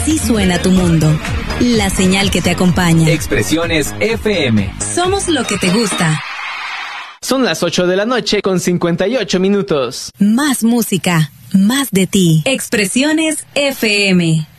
Así suena tu mundo. La señal que te acompaña. Expresiones FM. Somos lo que te gusta. Son las 8 de la noche con 58 minutos. Más música, más de ti. Expresiones FM.